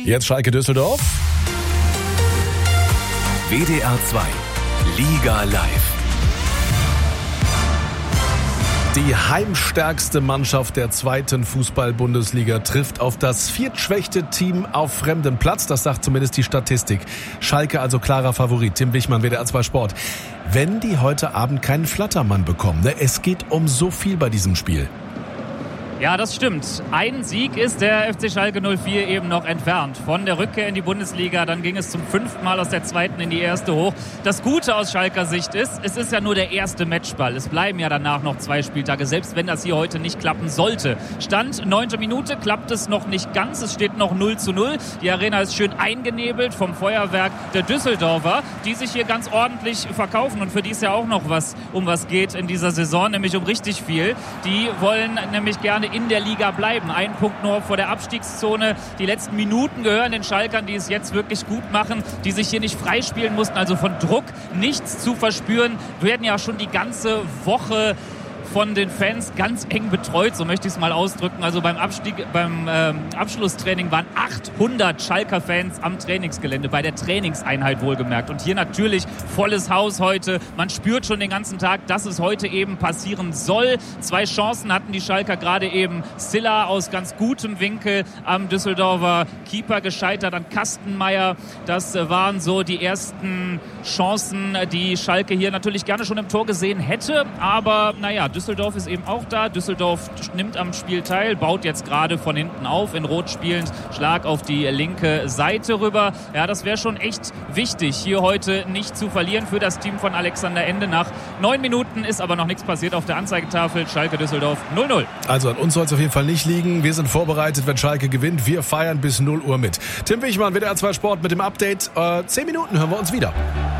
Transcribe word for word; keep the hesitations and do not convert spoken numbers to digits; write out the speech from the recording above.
Jetzt Schalke Düsseldorf. W D R zwei Liga live. Die heimstärkste Mannschaft der zweiten Fußball-Bundesliga trifft auf das viertschwächste Team auf fremdem Platz. Das sagt zumindest die Statistik. Schalke also klarer Favorit. Tim Wichmann, W D R zwei Sport. Wenn die heute Abend keinen Flattermann bekommen, ne? Es geht um so viel bei diesem Spiel. Ja, das stimmt. Ein Sieg ist der F C Schalke null vier eben noch entfernt. Von der Rückkehr in die Bundesliga, dann ging es zum fünften Mal aus der zweiten in die erste hoch. Das Gute aus Schalker Sicht ist, es ist ja nur der erste Matchball. Es bleiben ja danach noch zwei Spieltage, selbst wenn das hier heute nicht klappen sollte. Stand neunte Minute, klappt es noch nicht ganz. Es steht noch null zu null. Die Arena ist schön eingenebelt vom Feuerwerk der Düsseldorfer, die sich hier ganz ordentlich verkaufen und für die es ja auch noch was, um was geht in dieser Saison, nämlich um richtig viel. Die wollen nämlich gerne in der Liga bleiben. Ein Punkt nur vor der Abstiegszone. Die letzten Minuten gehören den Schalkern, die es jetzt wirklich gut machen, die sich hier nicht freispielen mussten, also von Druck nichts zu verspüren. Wir werden ja schon die ganze Woche von den Fans ganz eng betreut, so möchte ich es mal ausdrücken. Also beim Abstieg, beim ähm, Abschlusstraining waren achthundert Schalker-Fans am Trainingsgelände, bei der Trainingseinheit wohlgemerkt. Und hier natürlich volles Haus heute. Man spürt schon den ganzen Tag, dass es heute eben passieren soll. Zwei Chancen hatten die Schalker, gerade eben Silla aus ganz gutem Winkel am Düsseldorfer Keeper gescheitert, an Kastenmeier. Das waren so die ersten Chancen, die Schalke hier natürlich gerne schon im Tor gesehen hätte. Aber naja, Düsseldorf ist eben auch da. Düsseldorf nimmt am Spiel teil, baut jetzt gerade von hinten auf, in Rot spielend, Schlag auf die linke Seite rüber. Ja, das wäre schon echt wichtig, hier heute nicht zu verlieren für das Team von Alexander Ende. Nach neun Minuten ist aber noch nichts passiert auf der Anzeigetafel. Schalke Düsseldorf null null. Also an uns soll es auf jeden Fall nicht liegen. Wir sind vorbereitet, wenn Schalke gewinnt. Wir feiern bis null Uhr mit. Tim Wichmann, W D R zwei Sport mit dem Update. Äh, zehn Minuten hören wir uns wieder.